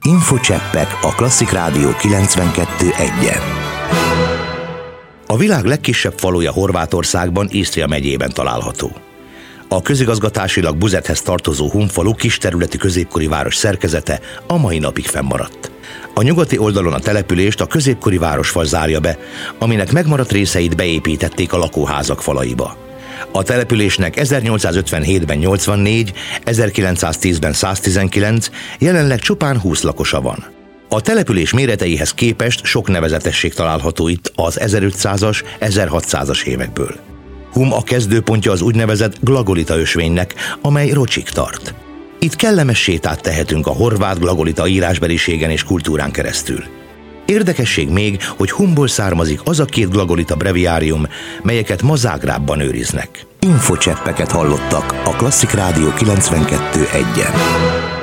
Infocseppek a Klasszik Rádió 92.1-en. A világ legkisebb faluja Horvátországban, Isztria megyében található. A közigazgatásilag Buzethez tartozó Hum falu kisterületi középkori város szerkezete a mai napig fennmaradt. A nyugati oldalon a települést a középkori városfal zárja be, aminek megmaradt részeit beépítették a lakóházak falaiba. A településnek 1857-ben 84, 1910-ben 119, jelenleg csupán 20 lakosa van. A település méreteihez képest sok nevezetesség található itt az 1500-as, 1600-as évekből. Hum a kezdőpontja az úgynevezett glagolita ösvénynek, amely Rocsig tart. Itt kellemes sétát tehetünk a horvát glagolita írásbeliségen és kultúrán keresztül. Érdekesség még, hogy Humból származik az a két glagolita breviárium, melyeket ma Zágrábban őriznek. Infocseppeket hallottak a Klasszik Rádió 92.1-en.